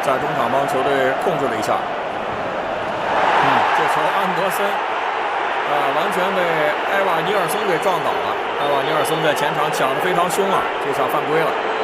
在中场帮球队控制了一下。这球安德森完全被埃瓦尼尔松给撞倒了。埃瓦尼尔松在前场抢得非常凶啊，这下犯规了。